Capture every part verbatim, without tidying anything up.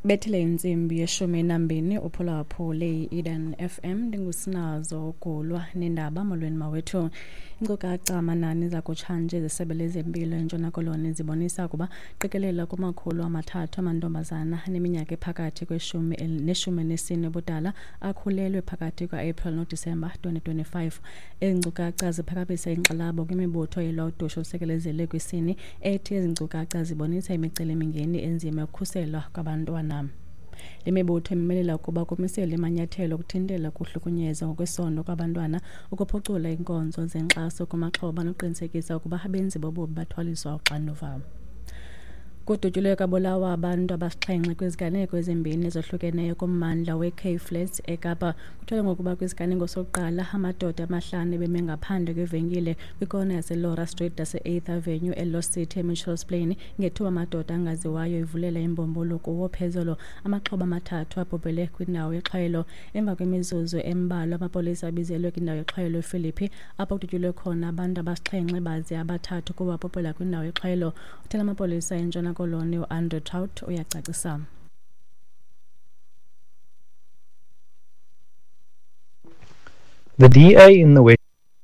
Bethele insimbi yeshumi nambini uphulaphule Eden F M ndingusinazo uGulwa nendaba molweni mawethu. Inkcukacha amanani zakutshanje zesebe lezempilo eNtshona Koloni zibonisa ukuba qikelela kumakhulu amathathu amantombazana neminyaka ephakathi kweshumi neshumi nesine budala akhulelwe phakathi kwa-April noDisemba twenty twenty-five. Inkcukacha ziphakamisa inkxalabo kwimibutho yelodusho olusekelezele kwisini ethi izinkcukacha zibonisa imicelimingeni enzima yokukhuselwa kwabantwana. Le mibutho imemelela ukuba kumiselwe amanyathelo okuthintela kuhlukunyezwa ngokwesondo kwabantwana, ukuphucula inkonzo zenkxaso kumaxhoba nokuqinisekisa ukuba abenzi bobubi bathwaliswa uxanduva. Kudutyulwe kwabulawa abantu abasixhenxe kwiziganeko ezimbini ezohlukeneyo kummandla we-Cape Flats eKapa. Kuthiwa ngokuba kwisiganeko sokuqala amadoda amahlanu beme ngaphandle kwevenkile kwikona yaseLaura Street nase-eighth Avenue eLost City eMitchells Plain ngethuba amadoda angaziwayo ivulela imbombolo kuwo phezolo. Amaxhoba amathathu abhubhele kwindawo yexhwayelo. Emva kwemizuzu embalwa amapolisa abizelwe kwindawo yexhwayelo ePhilippi apho kudutyulwe khona abantu abasixhenxe baze abathathu kuba babhubhela kwindawo yexhwayelo. Uthela amapolisa eNtshona Koloni uAndrew Trout uyacacisa. The D A in the West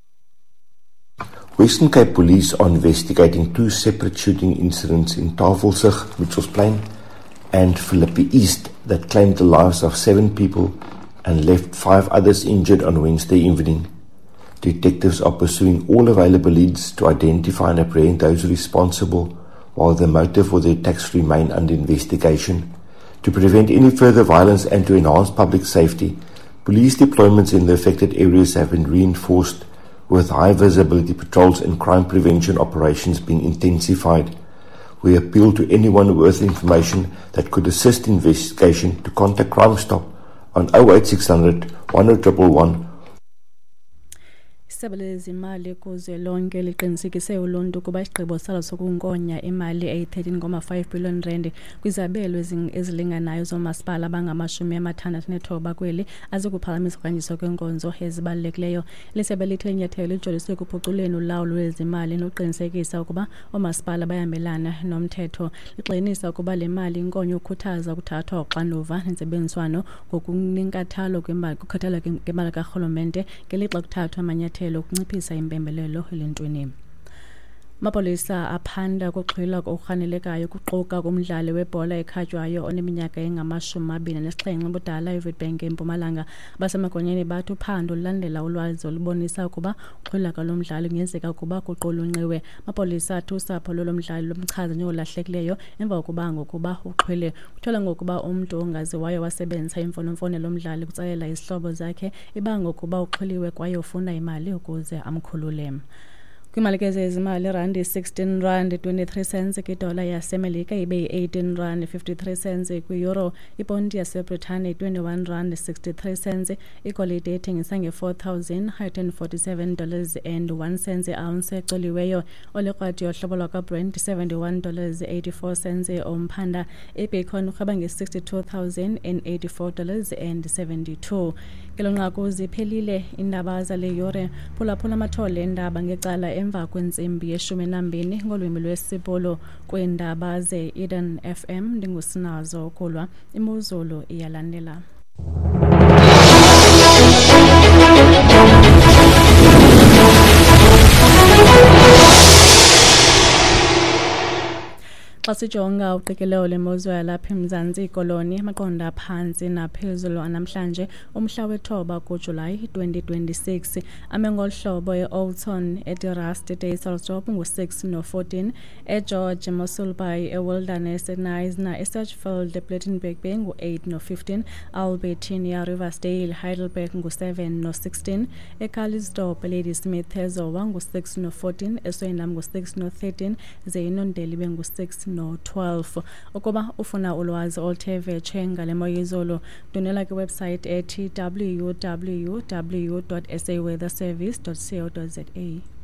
Western Cape Police are investigating two separate shooting incidents in Tafelsig, Mitchells Plain, and Philippi East that claimed the lives of seven people and left five others injured on Wednesday evening. Detectives are pursuing all available leads to identify and apprehend those responsible, while the motive for the attacks remain under investigation. To prevent any further violence and to enhance public safety, police deployments in the affected areas have been reinforced, with high visibility patrols and crime prevention operations being intensified. We appeal to anyone with information that could assist investigation to contact Crime Stop on oh eight six hundred, one oh one one. Isebe lezimali kuzwelonke liqinisekise uluntu ukuba isigqibo salo sokunkonya imali eyi-thirteen point five billion rand kwizabelo ezilinganayo zoomasipala abangamashumi amathandathu nethoba kweli azikuphakamisa ukhanjiswa kwenkonzo ezibalulekileyo. Lisebe lithe inyathelo lijolise ekuphuculeni ulawulo lwezimali nokuqinisekisa ukuba oomasipala bayahambelana nomthetho. Lixinisa ukuba le mali inkonyo ukhuthaza ukuthathwa uxanduva nentsebenziswano ngokunenkathalo kukhathalelo ngemali karhulumente ngelixa kuthathwa amanyathelo ukunciphisa impembelelo eluntwini. Amapolisa aphanda ukuxhwila okurhanelekayo kuquka kumdlali webhola ekhatywayo oneminyaka engamashumi abini nesixhenxe budala eWitbank eMpumalanga. Basemagonyeni bathi uphando lulandela ulwazi olubonisa ukuba uxhwila kwalo mdlali kungenzeka ukuba kuqulunqiwe. Amapolisa athi usapho lolo mdlali lomchaza njengolahlekileyo emva kokuba ngokuba uxhwile. Kuthola ngokuba umntu ongaziwayo wasebenzisa imfonomfonelo lomdlali kutsalela izihlobo zakhe ibanga ngokuba uxhwiliwe kwaye ufuna imali ukuze amkhulule. Kwimalike zezimali randi sixteen rand twenty-three cents kwidola yasemelika ibe eighteen rand fifty-three cents kwi-euro. Iponti yaseBritane twenty-one rand sixty-three cents. Igolide ethengisa nge-four thousand one hundred forty-seven dollars and one cent ounce ecoliweyo. Olekrati yohlobo lwaka-Brent seventy-one dollars eighty-four cents omphanda. Ibacon urhweba nge-sixty-two thousand eighty-four dollars and seventy-two. Kelonqaku ziphelile indaba zale yure. Phulaphula amathole endaba ngecala emva kwentsimbi yeshumi nambini ngolwimi lwesipolo kweendaba ze-Eden F M ndingusinazo uGulwa. Imozulu iyalandela. Xa sijonga uqikelelo lemozulu yalapha eMzantsi Koloni amaqonda aphansi naphezulu anamhlanje umhla wethoba kuJulayi twenty twenty-six. Ame ngolu hlobo e-Oulton, eDirrast, eDayselsdorp ngu-six no fourteen, eGeorge, Moselbaai, eWilderness, eNyasa, eSatchfield, ePlettenberg Bay ngu-eight no fifteen, Albertina, Riversdale, Heidelberg ngu-seven no sixteen, eCarlisdorp, Ladysmith, eZowa ngu-six no fourteen, eSwellendam ngu-six no thirteen, ze iNondeli ngu-six no twelve. Ukuba ufuna ulwazi oluthe vetshe ngale mo yezolo, donela kwiwebsite ethi w w w dot s a weather service dot co dot za.